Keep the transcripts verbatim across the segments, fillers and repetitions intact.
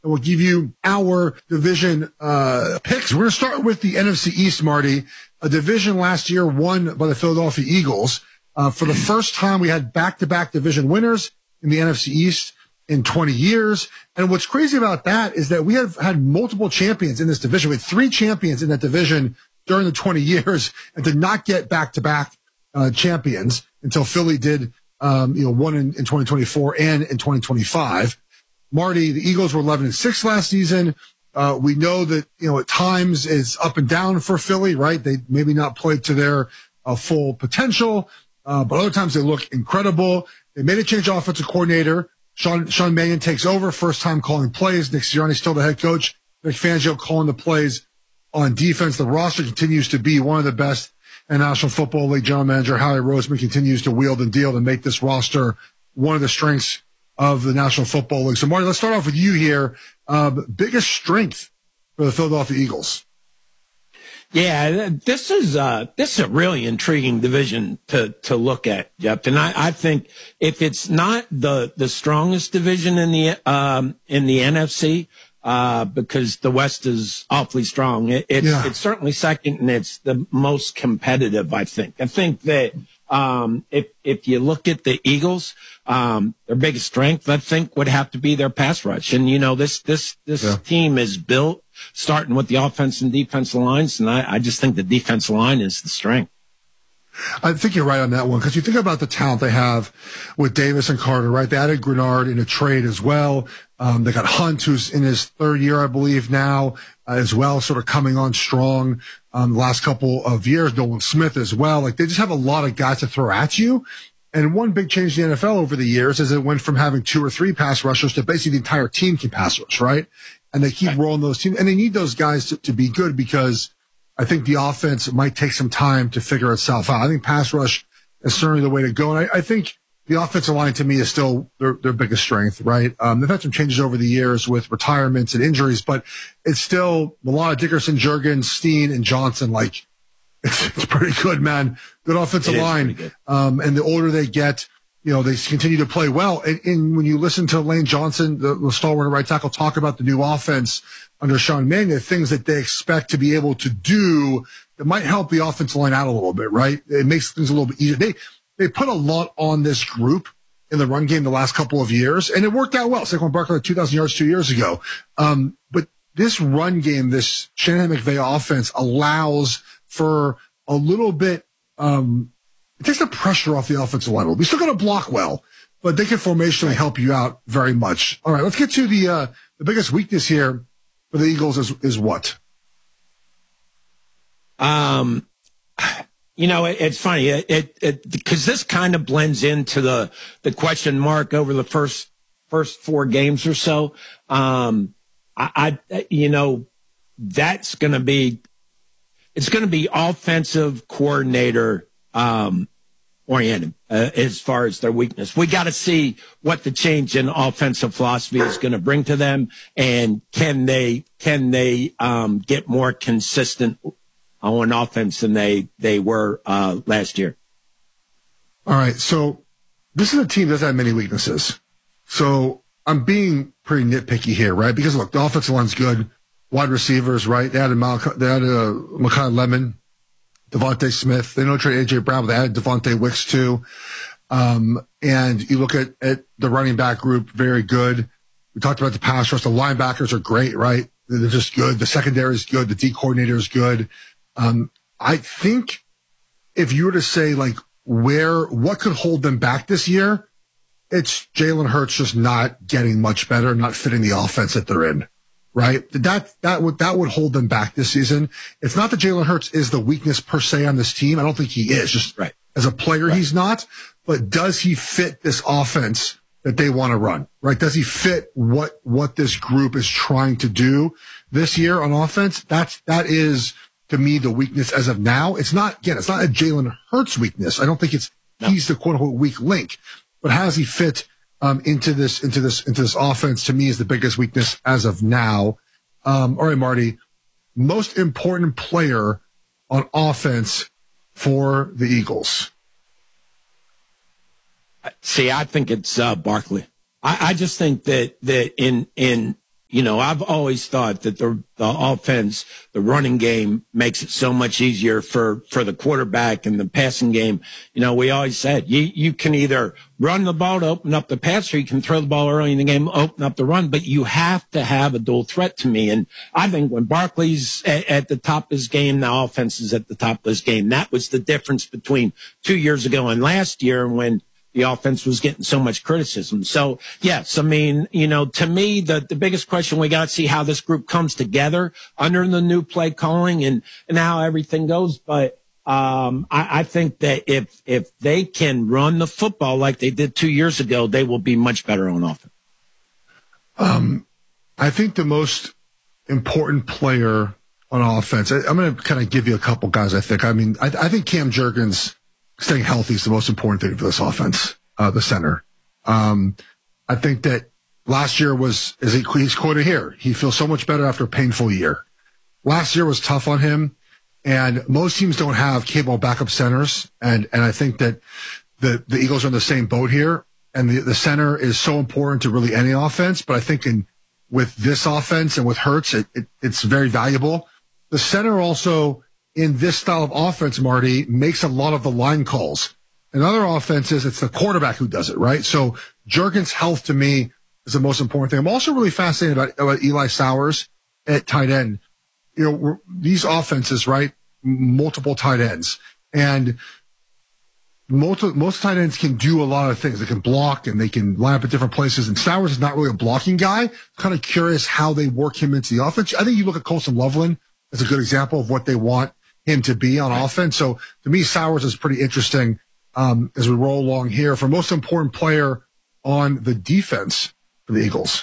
and we'll give you our division uh picks. We're going to start with the N F C East, Marty, a division last year won by the Philadelphia Eagles. Uh, for the first time, we had back-to-back division winners in the N F C East in twenty years. And what's crazy about that is that we have had multiple champions in this division. We had three champions in that division during the twenty years and did not get back-to-back uh, champions until Philly did, um, you know, one in, in twenty twenty-four and in twenty twenty-five. Marty, the Eagles were eleven and six last season. Uh, we know that, you know, at times it's up and down for Philly, right? They maybe not played to their uh, full potential, uh, but other times they look incredible. They made a change offensive coordinator. Sean, Sean Mannion takes over, first time calling plays. Nick Sirianni still the head coach. Vic Fangio calling the plays on defense. The roster continues to be one of the best in National Football League. General Manager Howie Roseman continues to wield and deal to make this roster one of the strengths of the National Football League. So, Marty, let's start off with you here. Um, biggest strength for the Philadelphia Eagles? Yeah, this is uh this is a really intriguing division to to look at, Jeff. And I, I think if it's not the the strongest division in the um in the N F C, uh because the West is awfully strong, it, it's yeah. it's certainly second, and it's the most competitive. I think. I think that um if if you look at the Eagles, um their biggest strength, I think, would have to be their pass rush. And you know, this this this yeah. team is built starting with the offense and defensive lines, and I, I just think the defensive line is the strength. I think you're right on that one, because you think about the talent they have with Davis and Carter, right? They added Grenard in a trade as well. Um, they got Hunt, who's in his third year, I believe, now uh, as well, sort of coming on strong um, the last couple of years. Nolan Smith as well. Like, they just have a lot of guys to throw at you. And one big change in the N F L over the years is it went from having two or three pass rushers to basically the entire team can pass rush, right? And they keep rolling those teams, and they need those guys to, to be good, because I think the offense might take some time to figure itself out. I think pass rush is certainly the way to go. And I, I think the offensive line, to me, is still their, their biggest strength, right? Um, they've had some changes over the years with retirements and injuries, but it's still a lot of Dickerson, Juergens, Steen, and Johnson. Like, it's, it's pretty good, man. Good offensive line. Um, and the older they get, you know, they continue to play well. And, and when you listen to Lane Johnson, the, the stalwart right tackle, talk about the new offense under Sean Mannion, things that they expect to be able to do that might help the offensive line out a little bit, right? It makes things a little bit easier. They, they put a lot on this group in the run game the last couple of years, and it worked out well. Saquon Barkley had two thousand yards two years ago. Um, but this run game, this Shanahan McVay offense allows for a little bit, um, it takes the pressure off the offensive line. We still got to block well, but they can formationally help you out very much. All right, let's get to the uh, the biggest weakness here for the Eagles is is what? Um, you know, it, it's funny, it it because this kind of blends into the the question mark over the first first four games or so. Um, I, I you know, that's going to be it's going to be offensive coordinator um, oriented uh, as far as their weakness. We got to see what the change in offensive philosophy is going to bring to them, and can they can they um, get more consistent on offense than they they were uh, last year. All right, so this is a team that doesn't have many weaknesses. So I'm being pretty nitpicky here, right? Because look, the offensive line's good, wide receivers, right? They added Mal- they added uh, Mekhi Lemon, Devontae Smith. They know trade A J Brown, but they added Devontae Wicks too. Um, and you look at, at the running back group, very good. We talked about the pass rush. The linebackers are great, right? They're just good. The secondary is good. The D coordinator is good. Um, I think if you were to say, like, where, what could hold them back this year, it's Jalen Hurts just not getting much better, not fitting the offense that they're in. Right? That, that would, that would hold them back this season. It's not that Jalen Hurts is the weakness per se on this team. I don't think he is. Just right. As a player, right. He's not. But does he fit this offense that they want to run? Right? Does he fit what, what this group is trying to do this year on offense? That's, that is, to me, the weakness as of now. It's not, again, it's not a Jalen Hurts weakness. I don't think it's, no. He's the quote unquote weak link, but how does he fit Um, into this, into this, into this offense, to me, is the biggest weakness as of now. Um, all right, Marty, most important player on offense for the Eagles. See, I think it's uh, Barkley. I, I just think that that in in You know, I've always thought that the the offense, the running game makes it so much easier for, for the quarterback, and the passing game. You know, we always said you, you can either run the ball to open up the pass, or you can throw the ball early in the game, open up the run, but you have to have a dual threat to me. And I think when Barkley's at, at the top of his game, the offense is at the top of his game. That was the difference between two years ago and last year, when the offense was getting so much criticism. So, yes, I mean, you know, to me, the, the biggest question, we got to see how this group comes together under the new play calling, and, and how everything goes. But um, I, I think that if if they can run the football like they did two years ago, they will be much better on offense. Um, I think the most important player on offense, I, I'm going to kind of give you a couple guys, I think. I mean, I, I think Cam Jurgens staying healthy is the most important thing for this offense, uh, the center. Um, I think that last year was, as he, he's quoted here, he feels so much better after a painful year. Last year was tough on him, and most teams don't have capable backup centers. And, and I think that the, the Eagles are in the same boat here, and the, the center is so important to really any offense. But I think in, with this offense and with Hurts, it, it, it's very valuable. The center also, in this style of offense, Marty, makes a lot of the line calls. In other offenses, it's the quarterback who does it, right? So Jurgens' health to me is the most important thing. I'm also really fascinated about, about Eli Sowers at tight end. You know, we're, these offenses, right? Multiple tight ends. And most, most tight ends can do a lot of things. They can block, and they can line up at different places. And Sowers is not really a blocking guy. Kind of curious how they work him into the offense. I think you look at Colson Loveland as a good example of what they want him to be on offense. So to me, Sowers is pretty interesting um, as we roll along here. For most important player on the defense for the Eagles.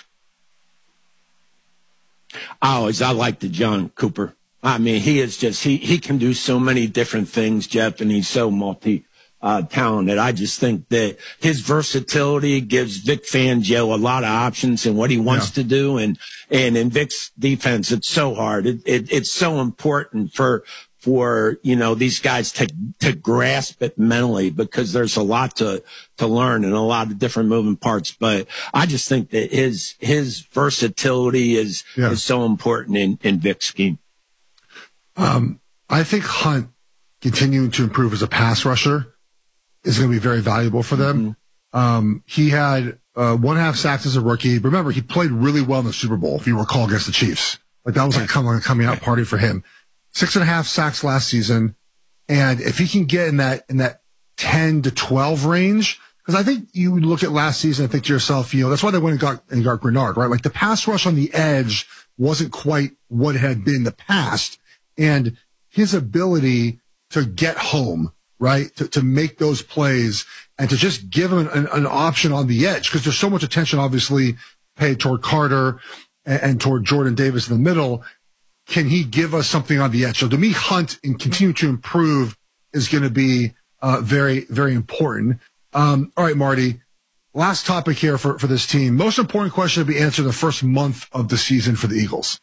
I always, I like the John Cooper. I mean, he is just, he, he can do so many different things, Jeff, and he's so multi uh, talented. I just think that his versatility gives Vic Fangio a lot of options in what he wants yeah. to do. And, and in Vic's defense, it's so hard. It, it, it's so important for, for, you know, these guys to, to grasp it mentally, because there's a lot to, to learn and a lot of different moving parts. But I just think that his, his versatility is, yeah. is so important in, in Vic's scheme. Um, I think Hunt continuing to improve as a pass rusher is going to be very valuable for them. Mm-hmm. Um, he had, uh, one half sacks as a rookie. Remember, he played really well in the Super Bowl, if you recall, against the Chiefs. Like that was like coming, coming out party for him. Six and a half sacks last season. And if he can get in that, in that ten to twelve range, because I think you look at last season and think to yourself, you know, that's why they went and got, and got Grenard, right? Like the pass rush on the edge wasn't quite what it had been in the past. And his ability to get home, right? To, to make those plays and to just give him an, an option on the edge, because there's so much attention obviously paid toward Carter and, and toward Jordan Davis in the middle. Can he give us something on the edge? So to me, Hunt and continue to improve is going to be uh, very, very important. Um, all right, Marty, last topic here for, for this team. Most important question to be answered the first month of the season for the Eagles.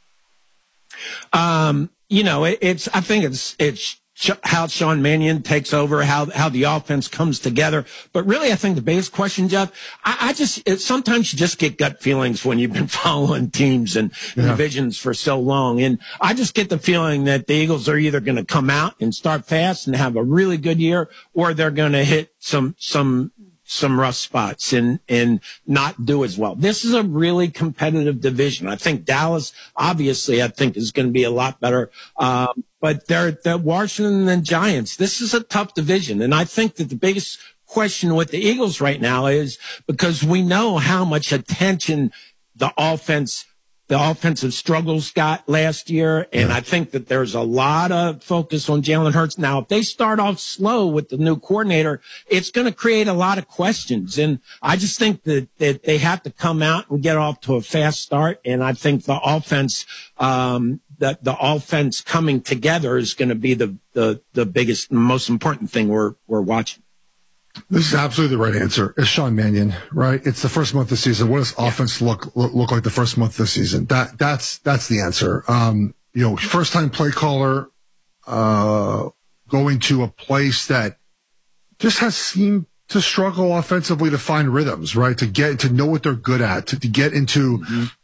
Um, you know, it, it's, I think it's, it's how Sean Mannion takes over, how, how the offense comes together. But really, I think the biggest question, Jeff, I, I just, it, sometimes you just get gut feelings when you've been following teams and yeah. divisions for so long. And I just get the feeling that the Eagles are either going to come out and start fast and have a really good year, or they're going to hit some, some, some rough spots and, and not do as well. This is a really competitive division. I think Dallas, obviously, I think is going to be a lot better. Um, but they're, they're Washington and Giants. This is a tough division. And I think that the biggest question with the Eagles right now is because we know how much attention the offense The offensive struggles got last year, and yeah. I think that there's a lot of focus on Jalen Hurts. Now, if they start off slow with the new coordinator, it's going to create a lot of questions. And I just think that, that they have to come out and get off to a fast start. And I think the offense, um, the, the offense coming together is going to be the, the, the biggest, most important thing we're, we're watching. This is absolutely the right answer. It's Sean Mannion, right? It's the first month of the season. What does yeah. offense look, look look like the first month of the season? That that's that's the answer. Um, you know, first time play caller, uh, going to a place that just has seemed to struggle offensively to find rhythms, right? To get to know what they're good at, to, to get into mm-hmm.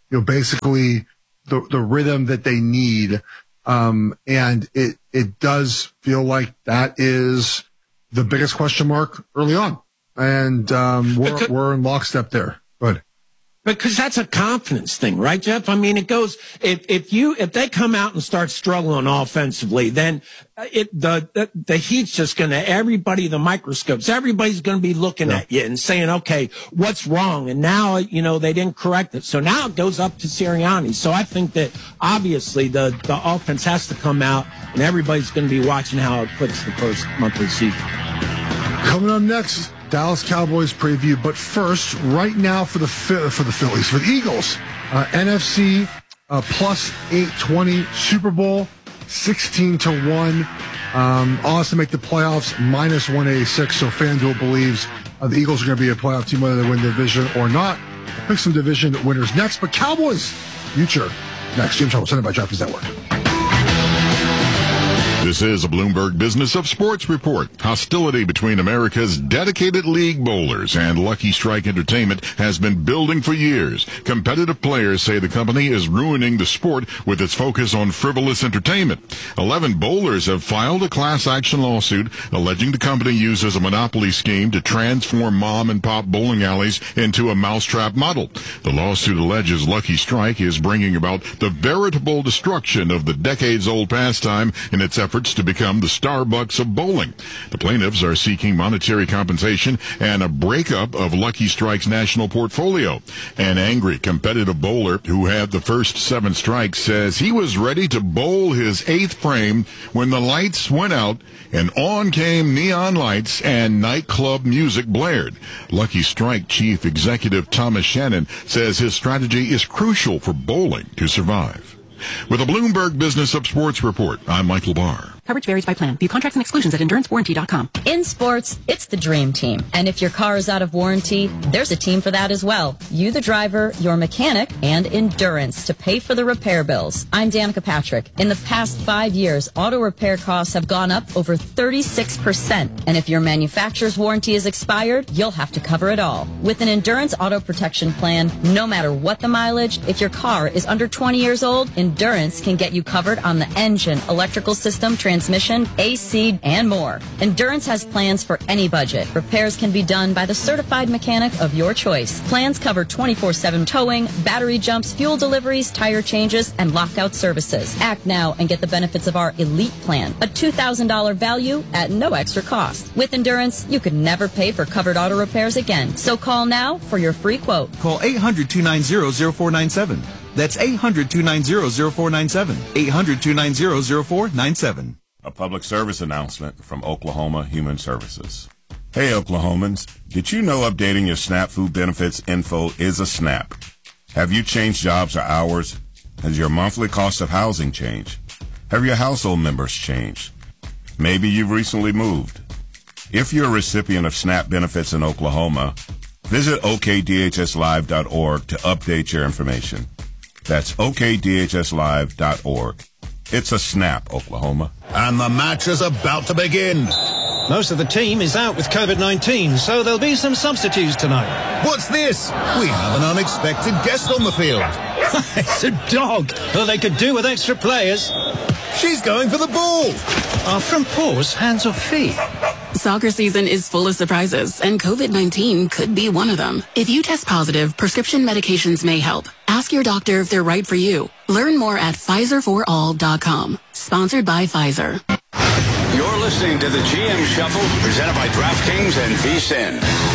you know, basically the, the rhythm that they need. Um, and it, it does feel like that is the biggest question mark early on. And, um, we're, because, we're in lockstep there. But because that's a confidence thing, right, Jeff? I mean, it goes, if, if you, if they come out and start struggling offensively, then it, the, the, the Heat's just going to, everybody, the microscopes, everybody's going to be looking yeah. at you and saying, okay, what's wrong? And now, you know, they didn't correct it. So now it goes up to Sirianni. So I think that obviously the, the offense has to come out and everybody's going to be watching how it puts the first month of the season. Coming up next, Dallas Cowboys preview. But first, right now for the for the Phillies, for the Eagles, uh, N F C uh, plus eight twenty, Super Bowl sixteen to one. Um, odds to make the playoffs minus one eighty-six. So FanDuel believes uh, the Eagles are going to be a playoff team whether they win the division or not. I'll pick some division winners next. But Cowboys future next. Jim Trouble, presented by DraftKings Network. This is a Bloomberg Business of Sports report. Hostility between America's dedicated league bowlers and Lucky Strike Entertainment has been building for years. Competitive players say the company is ruining the sport with its focus on frivolous entertainment. Eleven bowlers have filed a class action lawsuit alleging the company uses a monopoly scheme to transform mom and pop bowling alleys into a mousetrap model. The lawsuit alleges Lucky Strike is bringing about the veritable destruction of the decades-old pastime in its efforts to become the Starbucks of bowling. The plaintiffs are seeking monetary compensation and a breakup of Lucky Strike's national portfolio. An angry competitive bowler who had the first seven strikes says he was ready to bowl his eighth frame when the lights went out and on came neon lights and nightclub music blared. Lucky Strike Chief Executive Thomas Shannon says his strategy is crucial for bowling to survive. With a Bloomberg Business of Sports report, I'm Michael Barr. Coverage varies by plan. View contracts and exclusions at endurance warranty dot com. In sports, it's the dream team. And if your car is out of warranty, there's a team for that as well. You, the driver, your mechanic, and Endurance to pay for the repair bills. I'm Danica Patrick. In the past five years, auto repair costs have gone up over thirty-six percent. And if your manufacturer's warranty is expired, you'll have to cover it all. With an Endurance auto protection plan, no matter what the mileage, if your car is under twenty years old, Endurance can get you covered on the engine, electrical system, transmission, A C, and more. Endurance has plans for any budget. Repairs can be done by the certified mechanic of your choice. Plans cover twenty-four seven towing, battery jumps, fuel deliveries, tire changes, and lockout services. Act now and get the benefits of our Elite Plan, a two thousand dollars value at no extra cost. With Endurance, you could never pay for covered auto repairs again. So call now for your free quote. Call eight hundred, two nine zero, zero four nine seven. That's eight hundred, two nine zero, zero four nine seven. eight hundred, two nine zero, zero four nine seven. A public service announcement from Oklahoma Human Services. Hey, Oklahomans, did you know updating your SNAP food benefits info is a snap? Have you changed jobs or hours? Has your monthly cost of housing changed? Have your household members changed? Maybe you've recently moved. If you're a recipient of SNAP benefits in Oklahoma, visit O K D H S live dot org to update your information. That's O K D H S live dot org. It's a snap, Oklahoma. And the match is about to begin. Most of the team is out with COVID nineteen, so there'll be some substitutes tonight. What's this? We have an unexpected guest on the field. It's a dog. Well, they could do with extra players. She's going for the ball. Are front paws hands or feet? Soccer season is full of surprises, and COVID nineteen could be one of them. If you test positive, prescription medications may help. Ask your doctor if they're right for you. Learn more at Pfizer for all dot com. Sponsored by Pfizer. You're listening to the G M Shuffle, presented by DraftKings and V S I N.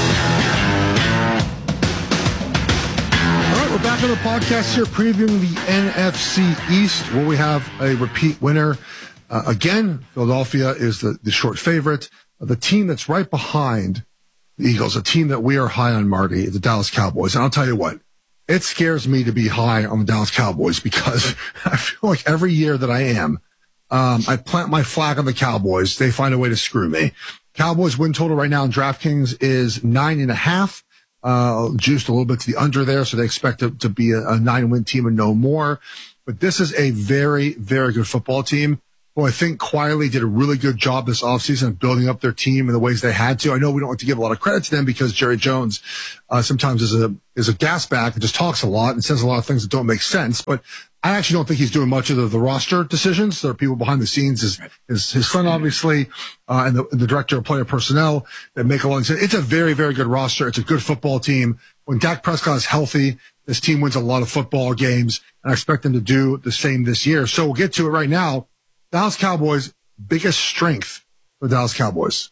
All right, we're back on the podcast here, previewing the N F C East, where we have a repeat winner. Uh, again, Philadelphia is the, the short favorite. Uh, the team that's right behind the Eagles, a team that we are high on, Marty, the Dallas Cowboys. And I'll tell you what, it scares me to be high on the Dallas Cowboys because I feel like every year that I am, um, I plant my flag on the Cowboys. They find a way to screw me. Cowboys win total right now in DraftKings is nine and a half, uh, juiced a little bit to the under there. So they expect it to be a, a nine win team and no more. But this is a very, very good football team. who I think quietly did a really good job this offseason of building up their team in the ways they had to. I know we don't like to give a lot of credit to them because Jerry Jones uh, sometimes is a is a gas bag and just talks a lot and says a lot of things that don't make sense. But I actually don't think he's doing much of the, the roster decisions. There are people behind the scenes, his, his, his son, obviously, uh, and the, the director of player personnel that make a lot of sense. It's a very, very good roster. It's a good football team. When Dak Prescott is healthy, this team wins a lot of football games, and I expect them to do the same this year. So we'll get to it right now. Dallas Cowboys, biggest strength for the Dallas Cowboys.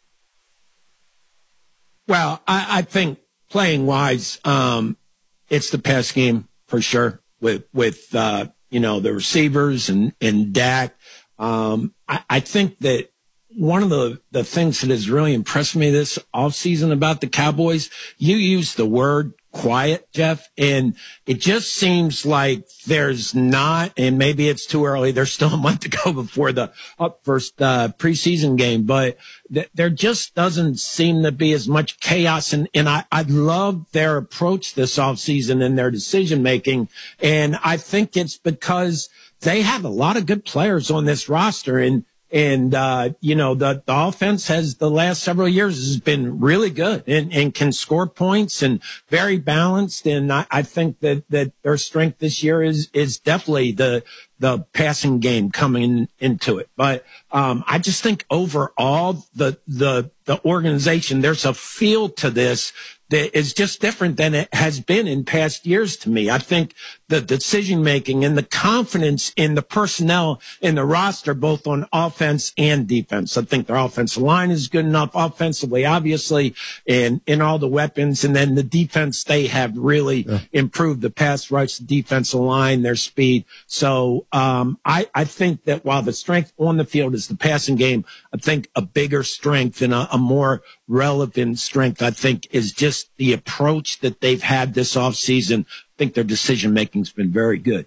Well, I, I think playing wise, um, it's the pass game for sure with, with, uh, you know, the receivers and, and Dak. Um, I, I think that one of the, the things that has really impressed me this offseason about the Cowboys, you used the word quiet, Jeff, and it just seems like there's not, and maybe it's too early, there's still a month to go before the first uh, preseason game, but th- there just doesn't seem to be as much chaos, and, and I, I love their approach this offseason and their decision-making, and I think it's because they have a lot of good players on this roster, and And, uh, you know, the, the offense has the last several years has been really good and, and can score points and very balanced. And I, I think that, that their strength this year is, is definitely the, the passing game coming in, into it. But, um, I just think overall the, the, the organization, there's a feel to this that is just different than it has been in past years to me. I think the decision making and the confidence in the personnel in the roster, both on offense and defense. I think their offensive line is good enough offensively, obviously, and in all the weapons. And then the defense, they have really yeah. improved the pass rush, the defensive line, their speed. So, um, I, I think that while the strength on the field is the passing game, I think a bigger strength and a, a more relevant strength, I think, is just the approach that they've had this offseason. I think their decision making has been very good.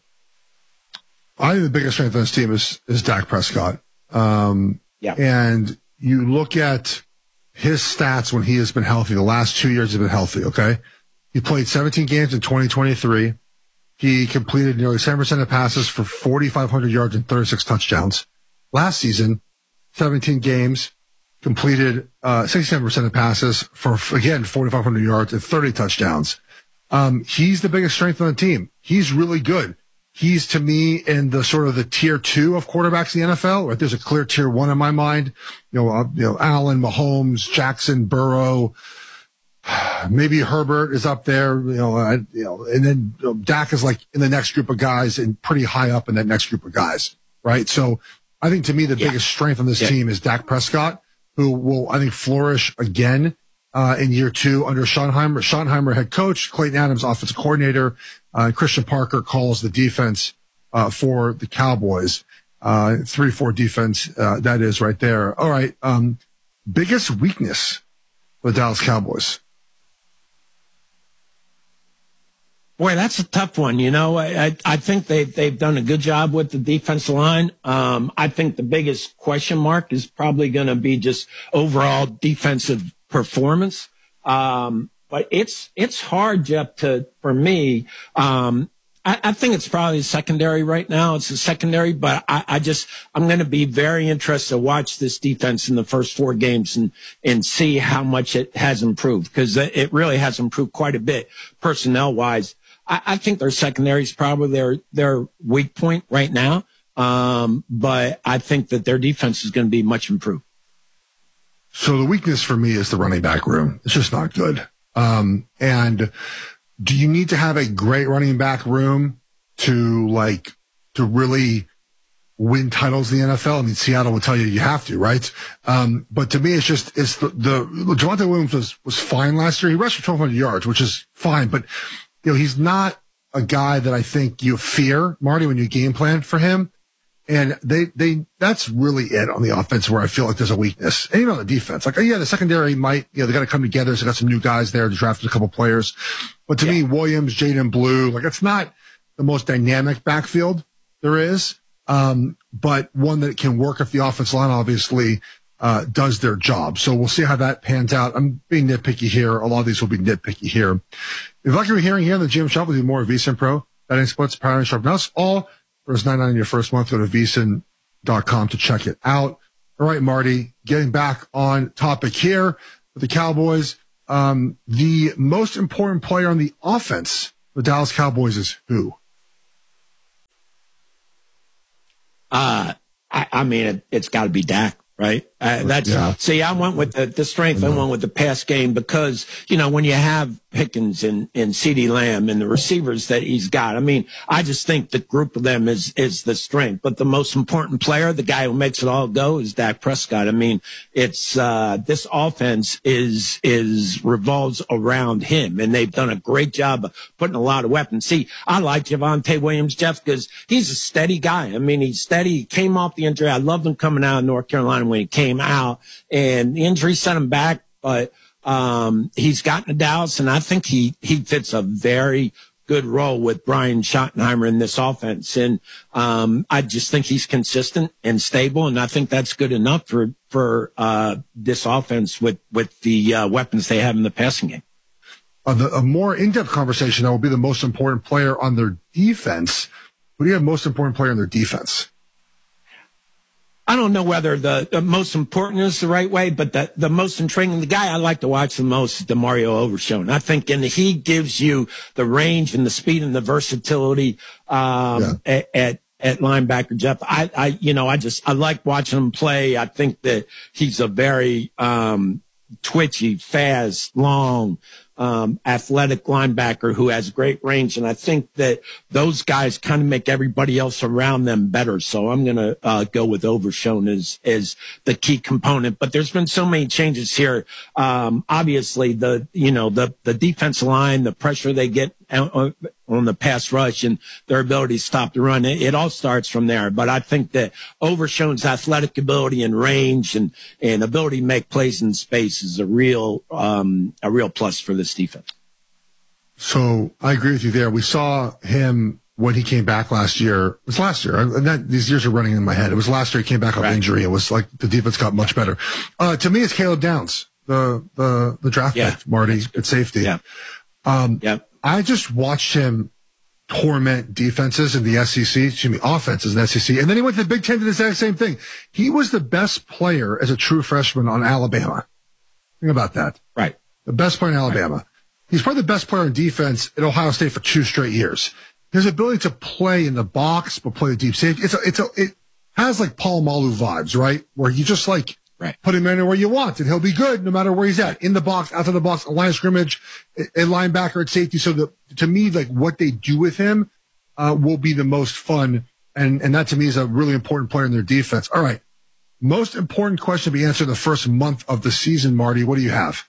I think the biggest strength on this team is, is Dak Prescott. Um, yeah. And you look at his stats when he has been healthy. The last two years have been healthy. Okay. He played seventeen games in twenty twenty-three. He completed nearly seven percent of passes for forty-five hundred yards and thirty-six touchdowns. Last season, seventeen games, completed uh, sixty-seven percent of passes for, again, forty-five hundred yards and thirty touchdowns. Um, he's the biggest strength on the team. He's really good. He's, to me, in the sort of the tier two of quarterbacks in the N F L. Right? There's a clear tier one in my mind. You know, uh, you know, Allen, Mahomes, Jackson, Burrow. Maybe Herbert is up there, you know, uh, you know, and then you know, Dak is like in the next group of guys and pretty high up in that next group of guys, right? So I think to me the yeah. biggest strength on this yeah. team is Dak Prescott, who will, I think, flourish again uh, in year two under Schottenheimer. Schottenheimer head coach, Clayton Adams offensive coordinator, uh, Christian Parker calls the defense uh, for the Cowboys. Uh, three four defense, uh, that is right there. All right, um, biggest weakness for the Dallas Cowboys? Boy, that's a tough one. You know, I, I think they've, they've done a good job with the defensive line. Um, I think the biggest question mark is probably going to be just overall defensive performance. Um, but it's, it's hard, Jeff, to, for me, um, I, I think it's probably secondary right now. It's a secondary, but I, I just, I'm going to be very interested to watch this defense in the first four games and, and see how much it has improved, because it really has improved quite a bit personnel wise. I, I think their secondary is probably their, their weak point right now. Um, but I think that their defense is going to be much improved. So the weakness for me is the running back room. It's just not good. Um, and do you need to have a great running back room to like, to really win titles in the N F L? I mean, Seattle would tell you you have to, right? Um, but to me, it's just, it's the, the, Javonte Williams was, was fine last year. He rushed for twelve hundred yards, which is fine, but you know, he's not a guy that I think you fear, Marty, when you game plan for him. And they, they, that's really it on the offense where I feel like there's a weakness. And even on the defense, like, oh, yeah, the secondary might, you know, they got to come together. So they got some new guys there to draft a couple players. But to yeah. me, Williams, Jaden Blue, like, it's not the most dynamic backfield there is. Um, but one that can work if the offensive line obviously, uh, does their job. So we'll see how that pans out. I'm being nitpicky here. A lot of these will be nitpicky here. If like you're hearing here on the G M Shop, we'll do more VSiN Pro, betting splits, power and sharp. Now it's all for nine ninety-nine in your first month. Go to VSiN dot com to check it out. All right, Marty, getting back on topic here with the Cowboys. Um, the most important player on the offense, the Dallas Cowboys, is who? Uh, I, I mean, it, it's got to be Dak, right? Uh, that's yeah. See, I went with the, the strength. I, I went with the pass game because, you know, when you have Pickens and, and CeeDee Lamb and the receivers that he's got, I mean, I just think the group of them is, is the strength. But the most important player, the guy who makes it all go, is Dak Prescott. I mean, it's, uh, this offense is, is revolves around him, and they've done a great job of putting a lot of weapons. See, I like Javonte Williams, Jeff, because he's a steady guy. I mean, he's steady. He came off the injury. I loved him coming out of North Carolina when he came out, and the injury sent him back, but um he's gotten to Dallas, and I think he he fits a very good role with Brian Schottenheimer in this offense. And um I just think he's consistent and stable, and I think that's good enough for for uh this offense with with the uh, weapons they have in the passing game. Uh, the, a more in-depth conversation that will be the most important player on their defense. Who do you have most important player on their defense? I don't know whether the, the most important is the right way, but the, the most intriguing, the guy I like to watch the most is DeMario Overshown. I think, and he gives you the range and the speed and the versatility, um, yeah. at, at, at linebacker, Jeff. I, I, you know, I just, I like watching him play. I think that he's a very, um, twitchy, fast, long, um, athletic linebacker who has great range. And I think that those guys kind of make everybody else around them better. So I'm going to uh, go with Overshown as, as the key component. But there's been so many changes here. Um, obviously the, you know, the, the defensive line, the pressure they get on the pass rush and their ability to stop the run. It, it all starts from there. But I think that Overshown's athletic ability and range and, and ability to make plays in space is a real, um, a real plus for this defense. So I agree with you there. We saw him when he came back last year. It was last year. And that, these years are running in my head. It was last year he came back off right. injury. It was like the defense got much better. Uh, to me, it's Caleb Downs, the, the, the draft yeah. pick, Marty, at safety. Yeah. Um, yeah. I just watched him torment defenses in the S E C, excuse me, offenses in the S E C. And then he went to the Big Ten to the exact same thing. He was the best player as a true freshman on Alabama. Think about that. Right. The best player in Alabama. Right. He's probably the best player in defense at Ohio State for two straight years. His ability to play in the box, but play the deep safety. It's a, it's a, it has like Paul Malu vibes, right? Where you just like, Right. Put him anywhere you want, and he'll be good no matter where he's at. In the box, outside the box, a line of scrimmage, a, a linebacker at safety. So the, to me, like what they do with him uh, will be the most fun, and and that to me is a really important player in their defense. All right, most important question to be answered in the first month of the season, Marty. What do you have?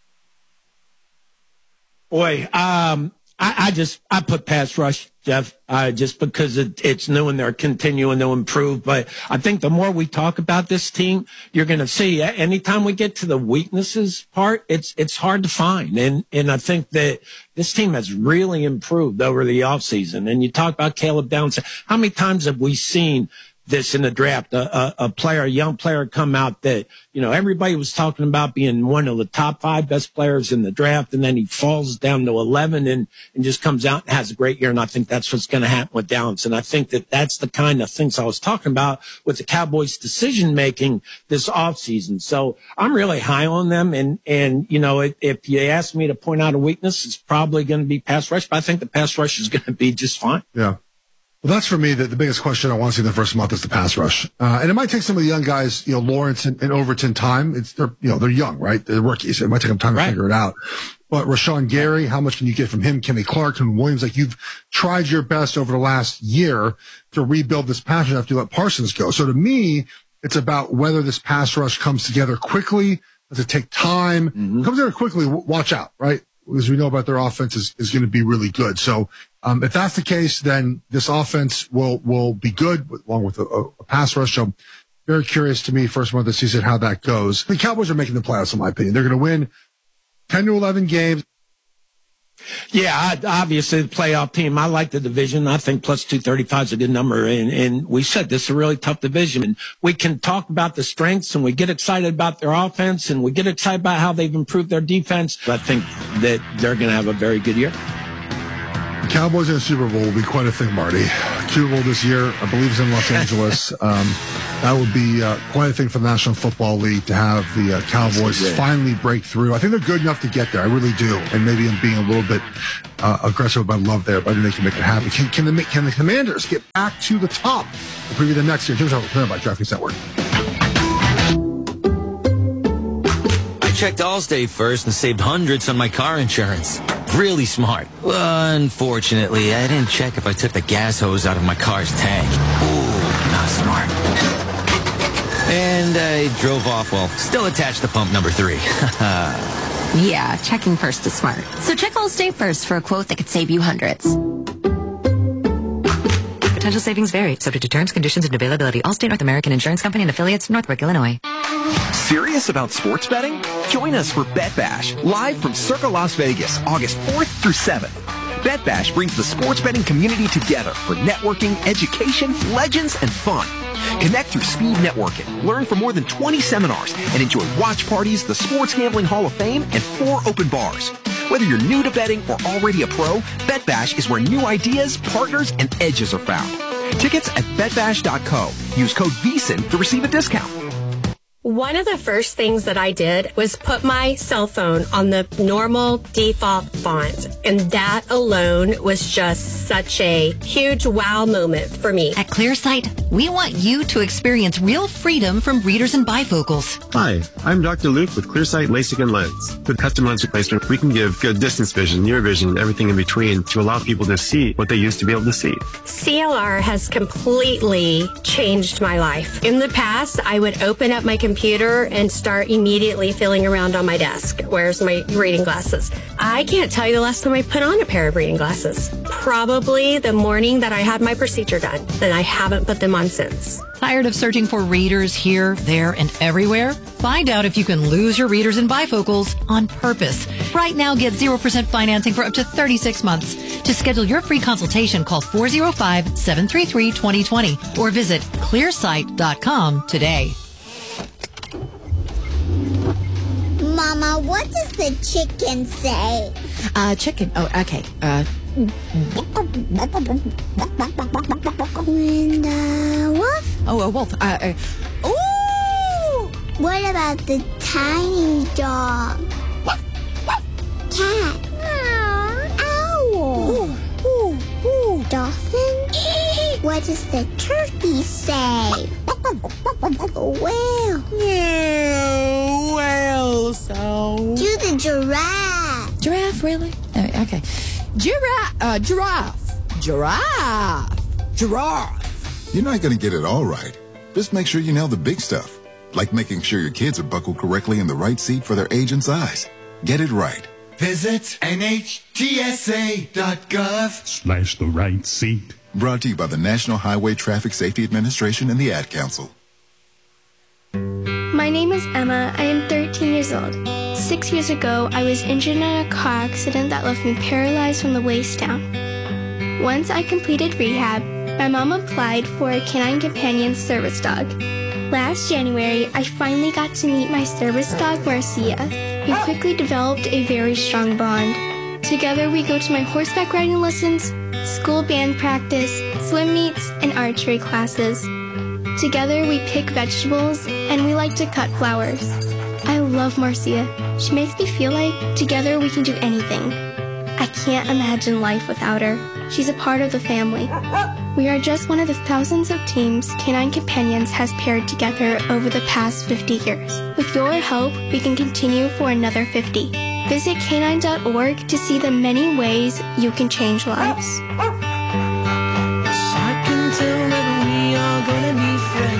Boy, um, I, I just I put pass rush, Jeff, uh, just because it, it's new and they're continuing to improve. But I think the more we talk about this team, you're going to see anytime we get to the weaknesses part, it's it's hard to find. And and I think that this team has really improved over the offseason. And you talk about Caleb Downs. How many times have we seen this in the draft, a, a, a player, a young player come out that, you know, everybody was talking about being one of the top five best players in the draft, and then he falls down to eleven and, and just comes out and has a great year. And I think that's what's going to happen with Downs. And I think that that's the kind of things I was talking about with the Cowboys' decision making this offseason. So I'm really high on them. And, and, you know, if, if you ask me to point out a weakness, it's probably going to be pass rush, but I think the pass rush is going to be just fine. Yeah. Well, that's for me the, the biggest question I want to see in the first month is the pass rush. Uh, and it might take some of the young guys, you know, Lawrence and, and Overton time. It's, they're, you know, they're young, right? They're rookies. It might take them time to right. figure it out. But Rashawn Gary, how much can you get from him? Kenny Clark and Williams, like you've tried your best over the last year to rebuild this pass rush after you let Parsons go. So to me, it's about whether this pass rush comes together quickly. Does it take time? Mm-hmm. Comes together quickly. Watch out, right? Because we know about their offense is, is going to be really good. So, um, if that's the case, then this offense will, will be good along with a, a pass rush. So very curious to me, first month of the season, how that goes. The Cowboys are making the playoffs, in my opinion. They're going to win ten to eleven games. Yeah, obviously the playoff team. I like the division. I think plus two thirty-five is a good number. And, and we said this is a really tough division. And we can talk about the strengths and we get excited about their offense and we get excited about how they've improved their defense. I think that they're going to have a very good year. Cowboys in the Super Bowl will be quite a thing, Marty. Super Bowl this year. I believe it's in Los Angeles. Um, that would be uh, quite a thing for the National Football League to have the uh, Cowboys finally break through. I think they're good enough to get there. I really do. And maybe I'm being a little bit uh, aggressive with my love there, but I think they can make it happen. Can, can, the, can the Commanders get back to the top? We'll preview them next year. Jim's presented by DraftKings Network. I checked Allstate first and saved hundreds on my car insurance. Really smart. Unfortunately, I didn't check if I took the gas hose out of my car's tank. Ooh, not smart. And I drove off while still attached to pump number three. Yeah, checking first is smart. So check Allstate first for a quote that could save you hundreds. Potential savings vary, subject to terms, conditions, and availability. Allstate North American Insurance Company and affiliates, Northbrook, Illinois. Serious about sports betting? Join us for Bet Bash, live from Circa Las Vegas, August fourth through seventh. Bet Bash brings the sports betting community together for networking, education, legends, and fun. Connect through speed networking, learn from more than twenty seminars, and enjoy watch parties, the Sports Gambling Hall of Fame, and four open bars. Whether you're new to betting or already a pro, Bet Bash is where new ideas, partners, and edges are found. Tickets at bet bash dot co. Use code V S I N to receive a discount. One of the first things that I did was put my cell phone on the normal default font, and that alone was just such a huge wow moment for me. At ClearSight, we want you to experience real freedom from readers and bifocals. Hi, I'm Doctor Luke with ClearSight LASIK and Lens. With custom lens replacement, we can give good distance vision, near vision, everything in between to allow people to see what they used to be able to see. C L R has completely changed my life. In the past, I would open up my computer computer and start immediately feeling around on my desk. Where's my reading glasses? I can't tell you the last time I put on a pair of reading glasses. Probably the morning that I had my procedure done, and I haven't put them on since. Tired of searching for readers here, there, and everywhere? Find out if you can lose your readers and bifocals on purpose. Right now, get zero percent financing for up to thirty-six months. To schedule your free consultation, call four oh five, seven three three, two oh two oh or visit clearsight dot com today. Mama, what does the chicken say? Uh, chicken. Oh, okay. Uh. And uh, wolf? Oh, a wolf. Uh, uh, ooh! What about the tiny dog? Cat? Owl? Ooh, ooh, ooh. Dolphin? What does the turkey say? Whale? Yeah, whale sound. Do the giraffe. Giraffe, really? Uh, okay. Giraffe, uh, giraffe, giraffe, giraffe. You're not going to get it all right. Just make sure you nail the big stuff, like making sure your kids are buckled correctly in the right seat for their age and size. Get it right. Visit N H T S A dot gov slash the right seat. Brought to you by the National Highway Traffic Safety Administration and the Ad Council. My name is Emma. I am thirteen years old. Six years ago, I was injured in a car accident that left me paralyzed from the waist down. Once I completed rehab, my mom applied for a Canine Companion service dog. Last January, I finally got to meet my service dog, Marcia. We quickly developed a very strong bond. Together, we go to my horseback riding lessons, school band practice, swim meets, and archery classes. Together, we pick vegetables, and we like to cut flowers. I love Marcia. She makes me feel like together we can do anything. I can't imagine life without her. She's a part of the family. We are just one of the thousands of teams Canine Companions has paired together over the past fifty years. With your help, we can continue for another fifty. Visit canine dot org to see the many ways you can change lives. I can tell that we are gonna be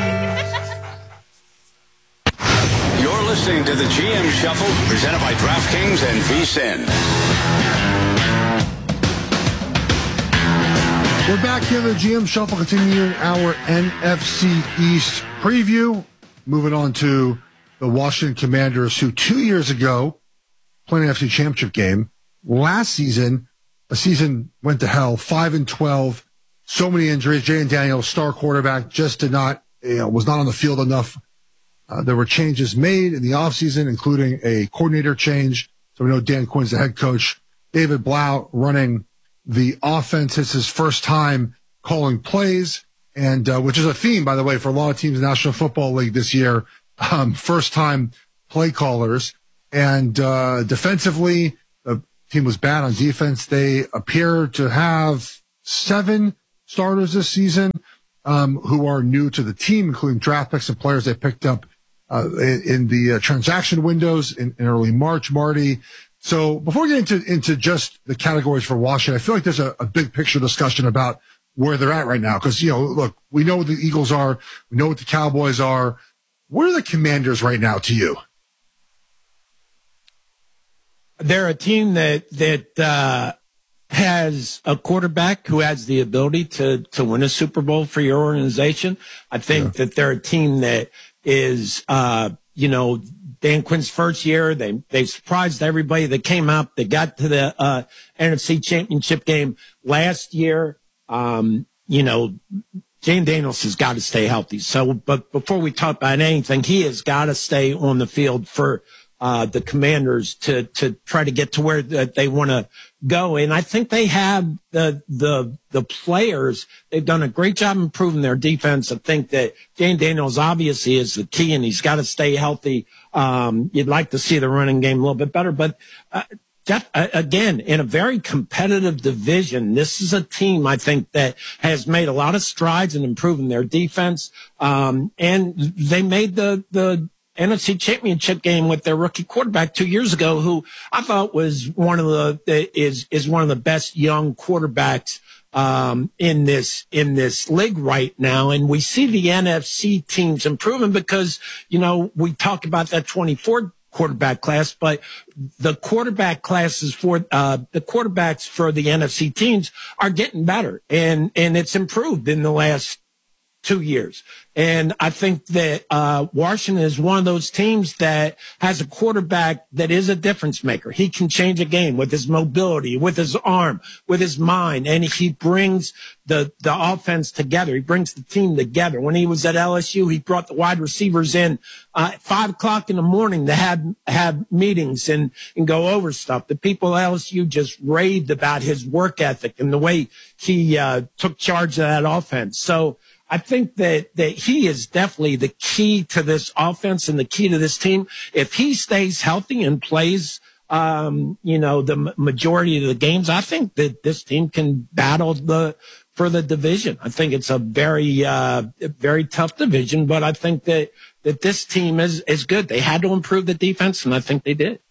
friends. You're listening to the G M Shuffle, presented by DraftKings and V S I N. We're back here in the G M Shuffle, continuing our N F C East preview. Moving on to the Washington Commanders, who two years ago played an N F C Championship game. Last season, a season went to hell, five and twelve. So many injuries. Jay and Daniel, star quarterback, just did not, you know, was not on the field enough. Uh, there were changes made in the offseason, including a coordinator change. So we know Dan Quinn's the head coach. David Blau running the offense. It's his first time calling plays, and uh, which is a theme, by the way, for a lot of teams in the National Football League this year. Um, first-time play callers. And uh, defensively, the team was bad on defense. They appear to have seven starters this season um, who are new to the team, including draft picks and players they picked up uh, in, in the uh, transaction windows in, in early March, Marty. So before we get into, into just the categories for Washington, I feel like there's a, a big picture discussion about where they're at right now. Because, you know, look, we know what the Eagles are. We know what the Cowboys are. Where are the Commanders right now to you? They're a team that that uh, has a quarterback who has the ability to to win a Super Bowl for your organization. I think yeah. that they're a team that is, uh, you know, Dan Quinn's first year. They they surprised everybody. They came out. They got to the uh, N F C Championship game last year. Um, you know, Jane Daniels has got to stay healthy. So, but before we talk about anything, he has got to stay on the field for uh, the Commanders to, to try to get to where they want to go. And I think they have the, the, the players. They've done a great job improving their defense. I think that Jane Daniels obviously is the key, and he's got to stay healthy. Um, you'd like to see the running game a little bit better, but, uh, Jeff, again, in a very competitive division, this is a team, I think, that has made a lot of strides in improving their defense. Um, and they made the, the N F C Championship game with their rookie quarterback two years ago, who I thought was one of the, is, is one of the best young quarterbacks, um, in this, in this league right now. And we see the N F C teams improving because, you know, we talk about that twenty-four quarterback class, but the quarterback classes for uh the quarterbacks for the N F C teams are getting better, and and it's improved in the last two years. And I think that uh Washington is one of those teams that has a quarterback that is a difference maker. He can change a game with his mobility, with his arm, with his mind, and he brings the the offense together. He brings the team together. When he was at L S U, he brought the wide receivers in uh, at five o'clock in the morning to have have meetings and and go over stuff. The people at L S U just raved about his work ethic and the way he uh took charge of that offense. So I think that, that he is definitely the key to this offense and the key to this team. If he stays healthy and plays, um, you know, the majority of the games, I think that this team can battle the, for the division. I think it's a very, uh, very tough division, but I think that, that this team is, is good. They had to improve the defense, and I think they did.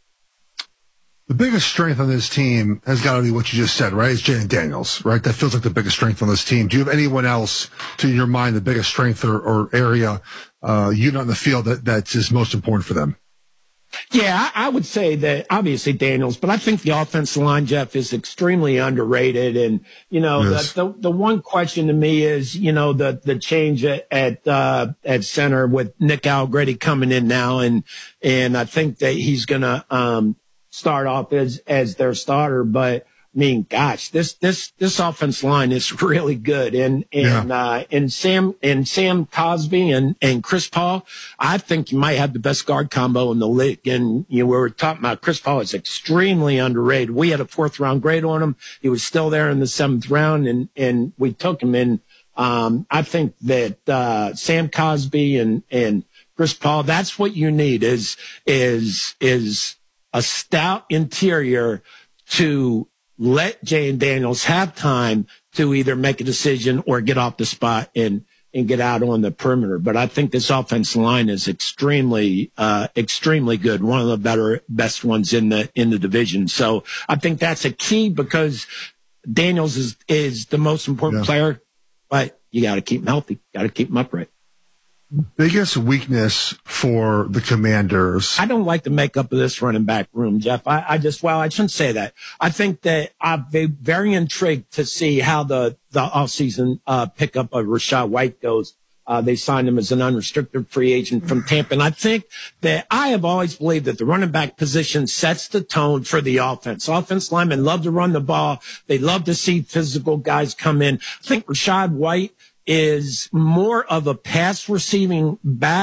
The biggest strength on this team has got to be what you just said, right? It's Jane Daniels, right? That feels like the biggest strength on this team. Do you have anyone else, to your mind, the biggest strength or, or area, uh, unit on the field that, that's is most important for them? Yeah, I, I would say that obviously Daniels, but I think the offensive line, Jeff, is extremely underrated. And, you know, yes. the, the, the one question to me is, you know, the, the change at, at, uh, at center with Nick Allegretti coming in now. And, and I think that he's going to, um, start off as, as their starter. But I mean, gosh, this, this, this offense line is really good. And, and, yeah. uh, and Sam, and Sam Cosby and, and Chris Paul, I think you might have the best guard combo in the league. And, you know, we were talking about Chris Paul is extremely underrated. We had a fourth round grade on him. He was still there in the seventh round, and, and we took him in. Um, I think that, uh, Sam Cosby and, and Chris Paul, that's what you need is, is, is, a stout interior to let Jane Daniels have time to either make a decision or get off the spot and, and get out on the perimeter. But I think this offensive line is extremely, uh, extremely good. One of the better, best ones in the, in the division. So I think that's a key because Daniels is, is the most important yeah. player, but you got to keep him healthy. Got to keep him upright. Biggest weakness for the Commanders. I don't like the makeup of this running back room, Jeff. I, I just, well, I shouldn't say that. I think that I'm very intrigued to see how the, the offseason, uh, pickup of Rachaad White goes. Uh, they signed him as an unrestricted free agent from Tampa. And I think that I have always believed that the running back position sets the tone for the offense. Offense linemen love to run the ball. They love to see physical guys come in. I think Rachaad White is more of a pass receiving back,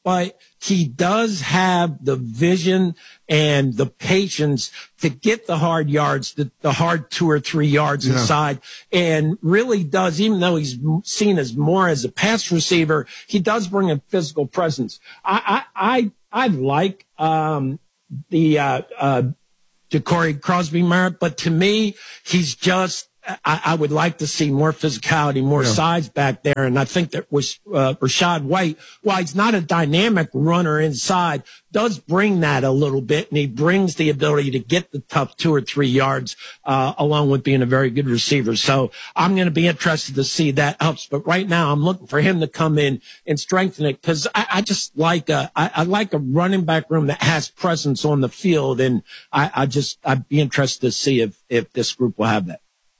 but he does have the vision and the patience to get the hard yards, the, the hard two or three yards Yeah. inside, and really does, even though he's seen as more as a pass receiver, he does bring a physical presence. I, I, I, I like, um, the, uh, uh, Ja'Cory Crosby Merritt, but to me, he's just, I, I would like to see more physicality, more Yeah. size back there. And I think that was, uh, Rashad White, while he's not a dynamic runner inside, does bring that a little bit. And he brings the ability to get the tough two or three yards, uh, along with being a very good receiver. So I'm going to be interested to see that helps. But right now I'm looking for him to come in and strengthen it, because I, I just like a, I, I like a running back room that has presence on the field. And I, I just, I'd be interested to see if, if this group will have that.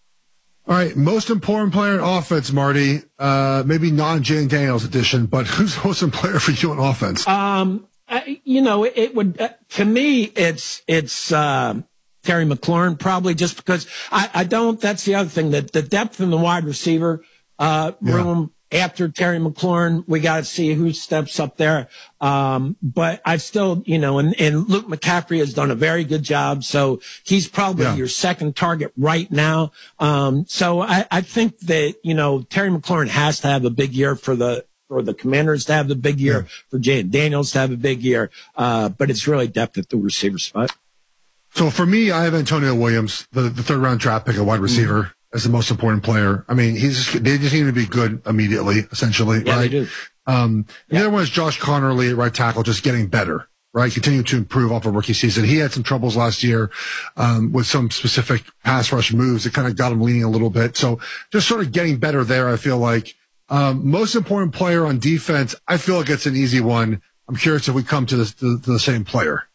All right, most important player in offense, Marty. Uh, maybe non-Jane Daniels edition, but who's the most important player for you in offense? Um, I, you know, it, it would, uh, to me, it's, it's, uh, Terry McLaurin, probably, just because I, I don't, that's the other thing, that the depth in the wide receiver, uh, room after Terry McLaurin, we got to see who steps up there. Um, but I still, you know, and, and Luke McCaffrey has done a very good job. So he's probably Yeah. your second target right now. Um, so I, I think that, you know, Terry McLaurin has to have a big year for the, for the Commanders to have the big year, Yeah. for Jay Daniels to have a big year. Uh, but it's really depth at the receiver spot. So for me, I have Antonio Williams, the, the third round draft pick, a wide receiver, mm-hmm. as the most important player. I mean, he's just, they just need to be good immediately, essentially. Yeah, right? they do. Um, the other one is Josh Connerly at right tackle, just getting better, right? Continuing to improve off a rookie season. He had some troubles last year, um, with some specific pass rush moves that kind of got him leaning a little bit. So just sort of getting better there, I feel like. Um, most important player on defense, I feel like it's an easy one. I'm curious if we come to, this, to, to the same player.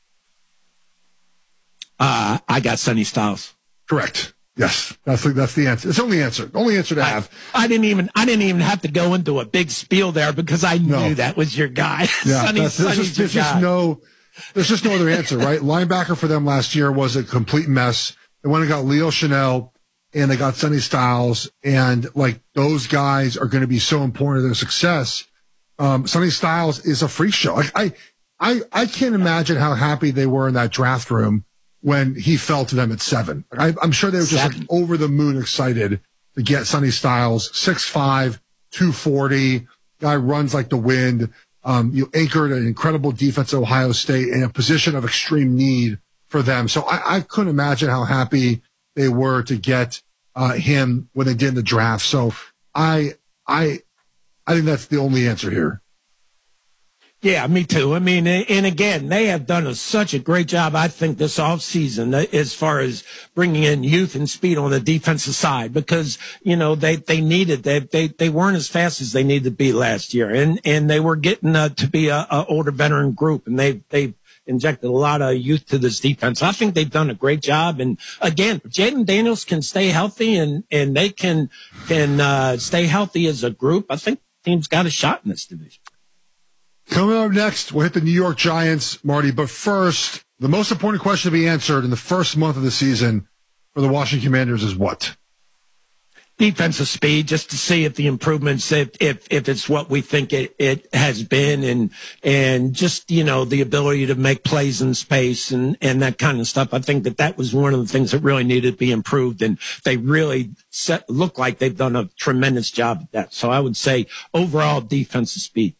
Uh, I got Sonny Styles. Correct. Yes, that's the, that's the answer. It's the only answer. Only answer to have. I, I didn't even I didn't even have to go into a big spiel there, because I knew No. that was your guy. Yeah, Sonny, that's, there's, Sonny's just, there's your just guy. no, there's just no other answer, right? Linebacker for them last year was a complete mess. They went and got Leo Chanel, and they got Sonny Styles, and like those guys are going to be so important to their success. Um, Sonny Styles is a freak show. Like I, I, I can't imagine how happy they were in that draft room when he fell to them at seven. I, I'm sure they were just like over the moon excited to get Sonny Styles, six five, two forty, guy runs like the wind. Um, you anchored an incredible defense at Ohio State in a position of extreme need for them. So I, I couldn't imagine how happy they were to get uh, him when they did in the draft. So I, I, I think that's the only answer here. Yeah, me too. I mean, and again, they have done a, such a great job, I think, this offseason as far as bringing in youth and speed on the defensive side, because, you know, they, they needed, they, they, they weren't as fast as they needed to be last year. And, and they were getting uh, to be a, a older veteran group, and they, they injected a lot of youth to this defense. I think they've done a great job. And again, Jaden Daniels can stay healthy and, and they can, can, uh, stay healthy as a group. I think the team's got a shot in this division. Coming up next, we'll hit the New York Giants, Marty. But first, the most important question to be answered in the first month of the season for the Washington Commanders is what? Defensive speed, just to see if the improvements, if if, if it's what we think it, it has been, and and just, you know, the ability to make plays in space and, and that kind of stuff. I think that that was one of the things that really needed to be improved, and they really set, look like they've done a tremendous job at that. So I would say overall defensive speed.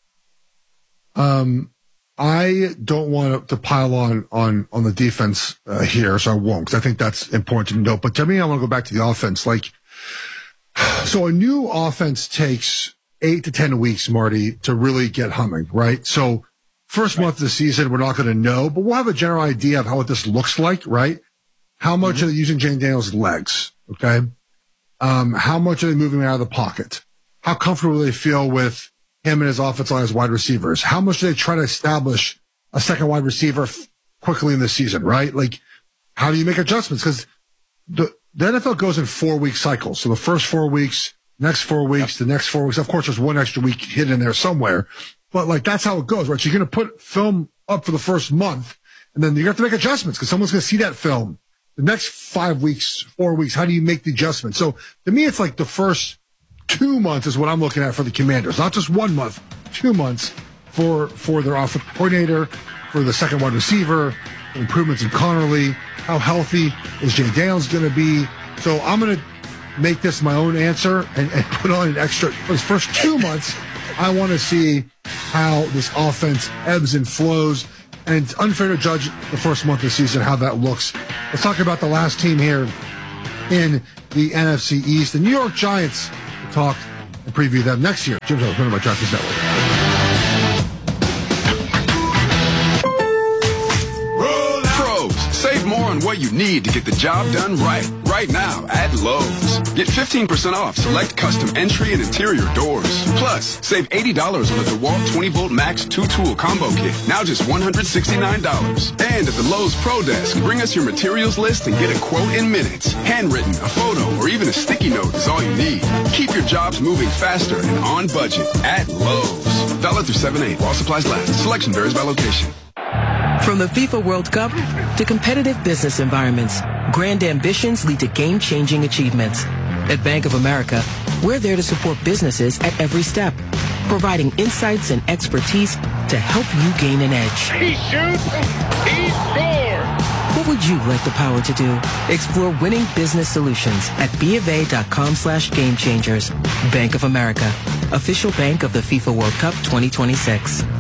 Um, I don't want to pile on, on, on the defense uh, here, so I won't, because I think that's important to note. But to me, I want to go back to the offense. Like, so a new offense takes eight to ten weeks, Marty, to really get humming, right? So first right. month of the season, we're not going to know, but we'll have a general idea of how what this looks like, right? How much mm-hmm. are they using Jane Daniels' legs? Okay. Um, how much are they moving out of the pocket? How comfortable do they feel with him and his offensive line as wide receivers? How much do they try to establish a second wide receiver f- quickly in the season, right? Like, how do you make adjustments? Because the, the N F L goes in four week cycles. So the first four weeks, next four weeks, yep. the next four weeks. Of course, there's one extra week hidden in there somewhere, but like, that's how it goes, right? So you're going to put film up for the first month, and then you have to make adjustments because someone's going to see that film. The next five weeks, four weeks, how do you make the adjustment? So to me, it's like the first two months is what I'm looking at for the Commanders. Not just one month, two months for for their offensive coordinator, for the second wide receiver, improvements in Connerly. How healthy is Jay Daniels going to be? So I'm going to make this my own answer and, and put on an extra. For the first two months, I want to see how this offense ebbs and flows. And it's unfair to judge the first month of the season, how that looks. Let's talk about the last team here in the N F C East, the New York Giants. We'll talk and preview them next year. Jim Jones, presented by DraftKings Network. Save more on what you need to get the job done right. Right now at Lowe's. Get fifteen percent off select custom entry and interior doors. Plus, save eighty dollars on the DeWalt twenty volt Max two-tool combo kit. Now just one hundred sixty-nine dollars. And at the Lowe's Pro Desk, bring us your materials list and get a quote in minutes. Handwritten, a photo, or even a sticky note is all you need. Keep your jobs moving faster and on budget at Lowe's. Valid through seven eight while supplies last. Selection varies by location. From the FIFA World Cup to competitive business environments, grand ambitions lead to game-changing achievements. At Bank of America, we're there to support businesses at every step, providing insights and expertise to help you gain an edge. He shoots, he scores! What would you like the power to do? Explore winning business solutions at bofa.com slash game changers. Bank of America, official bank of the FIFA World Cup twenty twenty-six.